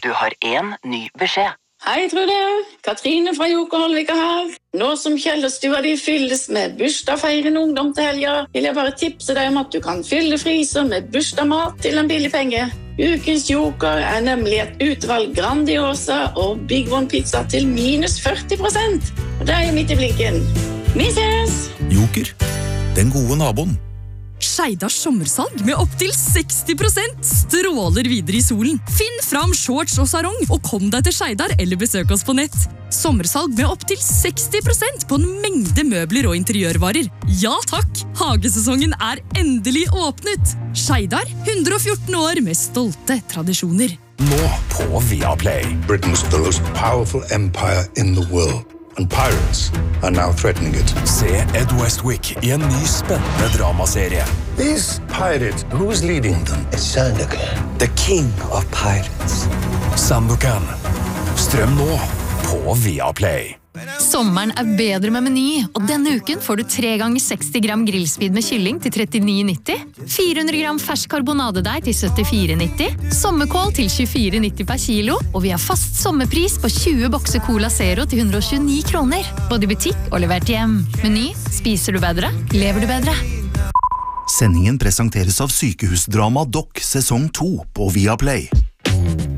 Du har en ny beskjed. Hei, Trude. Katrine fra Joker Holvika her. Nå som Kjellerstua di fylles med bursdagsfeirende ungdom til helga, vil jeg bare tipse deg om at du kan fylle fryser med bursdagsmat til en billig penge. Ukens Joker nemlig et utvalg Grandiosa og Big One pizza til minus 40%. Og det midt i blinken. Vi ses! Joker, den gode naboen. Skeidars sommersalg med opp til 60% stråler videre i solen. Finn fram shorts og sarong, og kom deg til Skeidar eller besøk oss på nett. Sommersalg med opp til 60% på en mengde møbler og interiørvarer. Ja takk, hagesesongen endelig åpnet. Skeidar, 114 år med stolte tradisjoner. Nå på Viaplay. Britain's the most powerful empire in the world. And pirates are now threatening it. Se Ed Westwick i en ny spennende dramaserie. These pirates, who's leading them? It's Sandokan. The king of pirates. Sandokan. Strøm nå på Viaplay. Sommeren bedre med Meny, og denne uken får du 3 ganger 60 gram grillspyd med kylling til 39,90, 400 gram fersk karbonadedeig til 74,90, sommerkål til 24,90 per kilo, og vi har fast sommerpris på 20 bokser Cola Zero til 129 kroner, både i butikk og levert hjem. Meny, spiser du bedre, lever du bedre. Sendingen presenteres av Sykehusdrama Doc sesong 2 på Viaplay.